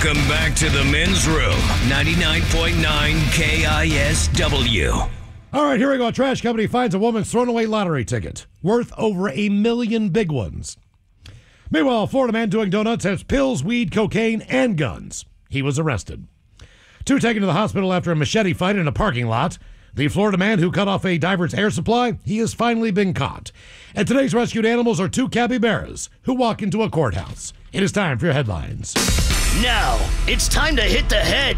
Welcome back to the Men's Room, 99.9 KISW. All right, here we go. A trash company finds a woman's thrown away lottery ticket worth over $1 million big ones. Meanwhile, a Florida man doing donuts has pills, weed, cocaine, and guns. He was arrested. 2 taken to the hospital after a machete fight in a parking lot. The Florida man who cut off a diver's air supply, he has finally been caught. And today's rescued animals are 2 capybaras who walk into a courthouse. It is time for your headlines. Now, it's time to hit the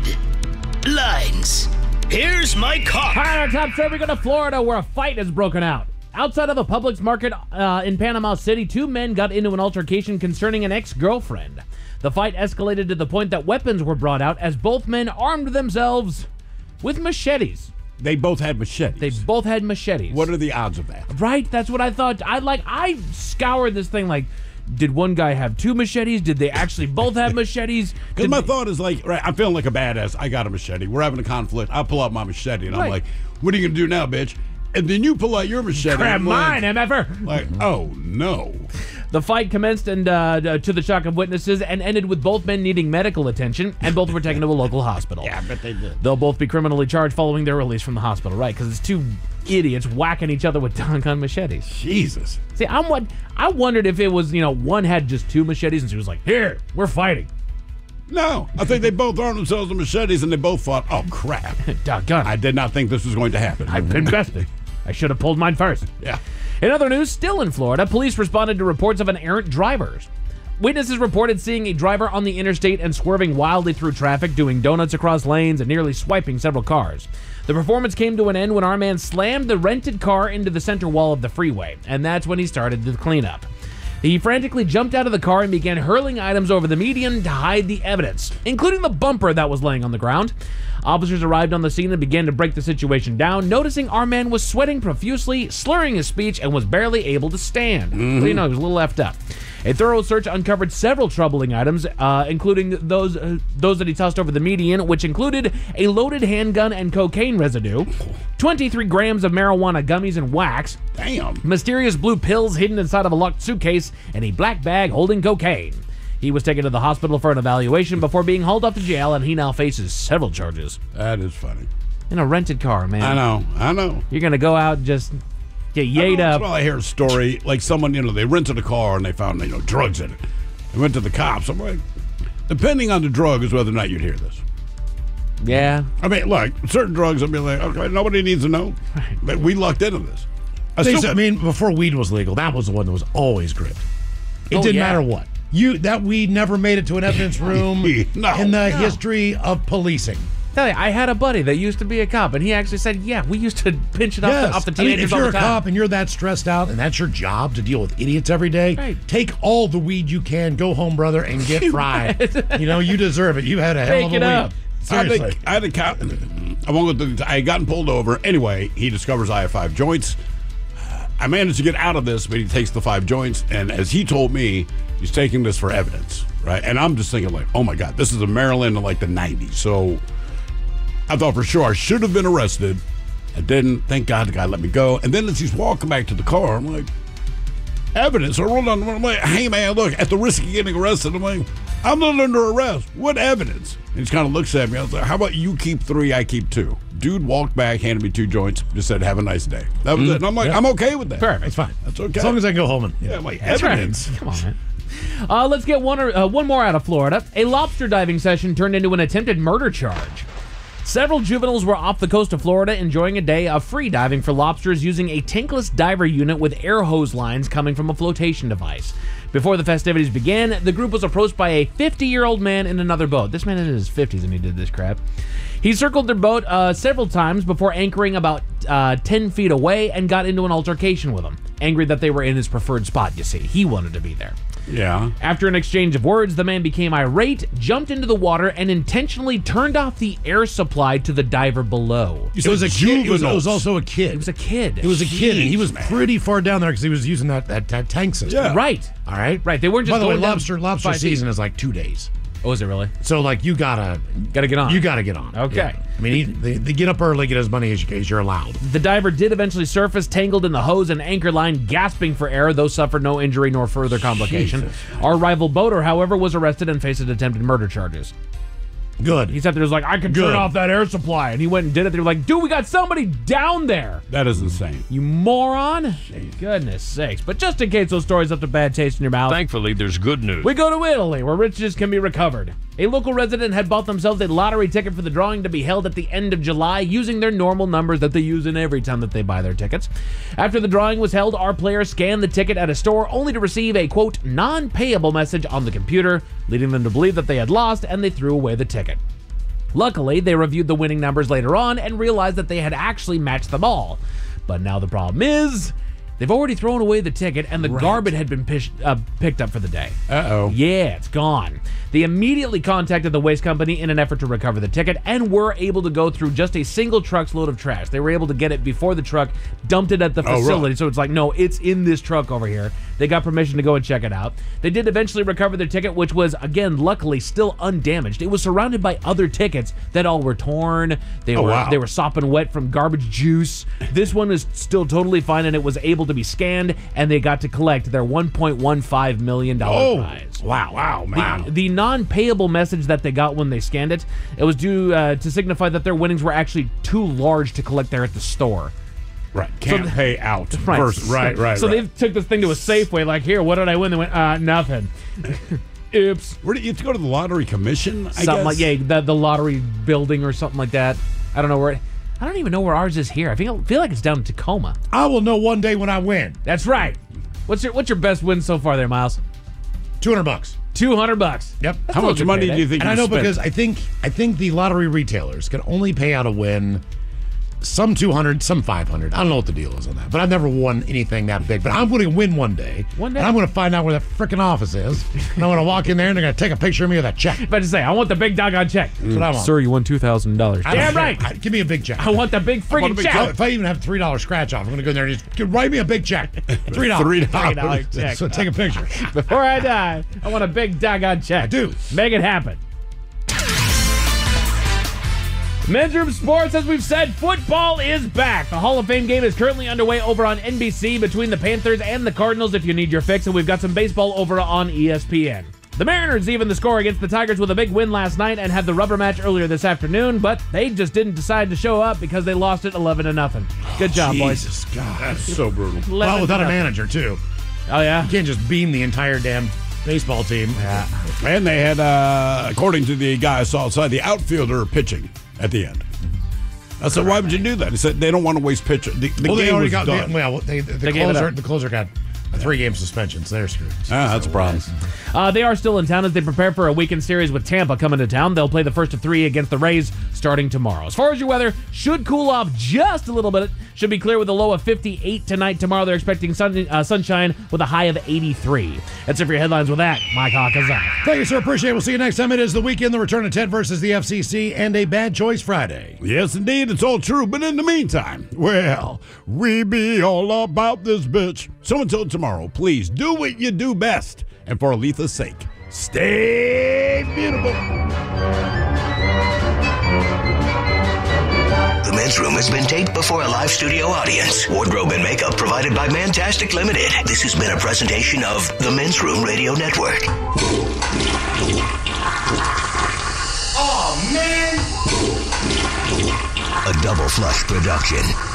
headlines. Here's my car. Hi, our top story. We go to Florida where a fight has broken out. Outside of a Publix market in Panama City, 2 men got into an altercation concerning an ex-girlfriend. The fight escalated to the point that weapons were brought out as both men armed themselves with machetes. They both had machetes. What are the odds of that? Right, that's what I thought. I scoured this thing like, did one guy have 2 machetes? Did they actually both have machetes? Because my thought is like, right, I'm feeling like a badass. I got a machete. We're having a conflict. I pull out my machete, and I'm like, what are you going to do now, bitch? And then you pull out your machete. Grab mine, MFer. Like, oh, no. The fight commenced and to the shock of witnesses and ended with both men needing medical attention, and both were taken to a local hospital. Yeah, I bet they did. They'll both be criminally charged following their release from the hospital, right? Because it's 2 idiots whacking each other with gun machetes. Jesus. See, I wondered if it was, one had just 2 machetes and she was like, here, we're fighting. No, I think they both armed themselves with machetes and they both fought. Oh, crap. Doggone. I did not think this was going to happen. I've invested. I should have pulled mine first. Yeah. In other news, still in Florida, police responded to reports of an errant driver. Witnesses reported seeing a driver on the interstate and swerving wildly through traffic, doing donuts across lanes and nearly swiping several cars. The performance came to an end when our man slammed the rented car into the center wall of the freeway, and that's when he started the cleanup. He frantically jumped out of the car and began hurling items over the median to hide the evidence, including the bumper that was laying on the ground. Officers arrived on the scene and began to break the situation down, noticing our man was sweating profusely, slurring his speech, and was barely able to stand. Well, he was a little effed up. A thorough search uncovered several troubling items, including those that he tossed over the median, which included a loaded handgun and cocaine residue, 23 grams of marijuana gummies and wax, damn, mysterious blue pills hidden inside of a locked suitcase, and a black bag holding cocaine. He was taken to the hospital for an evaluation before being hauled off to jail, and he now faces several charges. That is funny. In a rented car, man. I know. You're going to go out and just get yayed up. I hear a story, like someone, they rented a car and they found, drugs in it. They went to the cops. I'm like, depending on the drug is whether or not you'd hear this. Yeah. I mean, look, certain drugs, I'd be like, okay, nobody needs to know. Right. But we lucked into this. Before weed was legal, that was the one that was always gripped. It didn't matter what. That weed never made it to an evidence room in the history of policing. Tell you, I had a buddy that used to be a cop, and he actually said, yeah, we used to pinch it off the teenagers all the time. If you're a cop and you're that stressed out and that's your job to deal with idiots every day, take all the weed you can, go home, brother, and get fried. You deserve it. You had a hell of a week. Seriously. I had a cop. I had gotten pulled over. Anyway, he discovers I have 5 joints. I managed to get out of this, but he takes the 5 joints, and as he told me, he's taking this for evidence, right? And I'm just thinking like, oh my God, this is a Maryland in like the 90s. So I thought for sure I should have been arrested. I didn't. Thank God the guy let me go. And then as he's walking back to the car, I'm like, evidence. So I rolled on. I'm like, hey man, look, at the risk of getting arrested, I'm like, I'm not under arrest. What evidence? And he just kind of looks at me. I was like, how about you keep 3, I keep 2. Dude walked back, handed me 2 joints, just said, have a nice day. That was it. And I'm like, I'm okay with that. Perfect. It's fine. That's okay. As long as I can go home and I'm like, That's evidence. Right. Come on, man. Let's get one more out of Florida. A lobster diving session turned into an attempted murder charge. Several juveniles were off the coast of Florida enjoying a day of free diving for lobsters using a tankless diver unit with air hose lines coming from a flotation device. Before the festivities began, the group was approached by a 50-year-old man in another boat. This man is in his 50s and he did this crap. He circled their boat several times before anchoring about 10 feet away and got into an altercation with them. Angry that they were in his preferred spot, you see. He wanted to be there. Yeah. After an exchange of words, the man became irate, jumped into the water, and intentionally turned off the air supply to the diver below. It was a kid. It was also a kid. It was a kid. It was a kid, and he was pretty far down there because he was using that tank system. Yeah. Right. All right. Right. They weren't just By the way, going down lobster season is like 2 days. Oh, is it really? So, like, you gotta get on. You gotta get on. Okay. Yeah. I mean, they get up early, get as many as you're allowed. The diver did eventually surface, tangled in the hose and anchor line, gasping for air, though suffered no injury nor further complication. Jesus. Our rival boater, however, was arrested and faced attempted murder charges. Good. He sat there, was like, I can turn Good. off that air supply. And he went and did it. They were like, dude, we got somebody down there. That is insane. You moron. Goodness sakes. But just in case those stories left a bad taste in your mouth, Thankfully, there's good news. we go to Italy, where riches can be recovered. A local resident had bought themselves a lottery ticket for the drawing to be held at the end of July using their normal numbers that they use in every time that they buy their tickets. After the drawing was held, our player scanned the ticket at a store only to receive a, quote, non-payable message on the computer, leading them to believe that they had lost, and they threw away the ticket. Luckily, they reviewed the winning numbers later on and realized that they had actually matched them all. But now the problem is, they've already thrown away the ticket and the garbage had been picked up for the day. Uh-oh. Yeah, it's gone. They immediately contacted the waste company in an effort to recover the ticket and were able to go through just a single truck's load of trash. They were able to get it before the truck dumped it at the facility. Really? So it's like, no, it's in this truck over here. They got permission to go and check it out. They did eventually recover their ticket, which was, again, luckily still undamaged. It was surrounded by other tickets that all were torn. They were sopping wet from garbage juice. This one is still totally fine, and it was able to be scanned, and they got to collect their $1.15 million prize. Wow, man. The non-payable message that they got when they scanned it, it was due to signify that their winnings were actually too large to collect there at the store. Right. Can't pay out. Right. First. Right. So they took this thing to a Safeway, like, here, what did I win? They went, nothing. Oops. Where did you have to go to the lottery commission? I Something guess? like, yeah, the lottery building or something like that. I don't know where. I don't even know where ours is here. I feel like it's down in Tacoma. I will know one day when I win. That's right. What's your best win so far there, Miles? $200. $200. Yep. How much money do you think And I know you spent? because I think the lottery retailers can only pay out a win. Some 200, some 500. I don't know what the deal is on that, but I've never won anything that big. But I'm going to win one day. One day. And I'm going to find out where the freaking office is. And I'm going to walk in there and they're going to take a picture of me with a check. About to say, I want the big doggone check. That's what I want. Sir, you won $2,000. I don't Damn care. right. Give me a big check. I want the big freaking check. If I even have $3 scratch off, I'm going to go in there and just write me a big check. $3. $3 check. So take a picture. Before I die, I want a big doggone check. I do. Make it happen. Men's Room Sports, as we've said, football is back. The Hall of Fame game is currently underway over on NBC between the Panthers and the Cardinals if you need your fix, and we've got some baseball over on ESPN. The Mariners evened the score against the Tigers with a big win last night and had the rubber match earlier this afternoon, but they just didn't decide to show up because they lost it 11-0. Good job, boys. Jesus, God, that's so brutal. Well, without a 11-0. manager, too. Oh, yeah? You can't just beam the entire damn baseball team. Yeah. And they had, according to the guy I saw outside, the outfielder pitching at the end. I said, why would you do that? He said, they don't want to waste pitcher. The game was done. The closer got a 3-game suspension, so they're screwed. That's a problem. They are still in town as they prepare for a weekend series with Tampa coming to town. They'll play the first of 3 against the Rays starting tomorrow. As far as your weather, should cool off just a little bit. Should be clear with a low of 58 tonight. Tomorrow they're expecting sunshine with a high of 83. That's it for your headlines with that. Mike Hawk is out. Thank you, sir. Appreciate it. We'll see you next time. It is the weekend, the return of Ted versus the FCC, and a Bad Choice Friday. Yes, indeed. It's all true. But in the meantime, well, we be all about this bitch. So until tomorrow, please do what you do best. And for Aletha's sake, stay beautiful. The Men's Room has been taped before a live studio audience. Wardrobe and makeup provided by Mantastic Limited. This has been a presentation of the Men's Room Radio Network. Oh, man. A Double Flush production.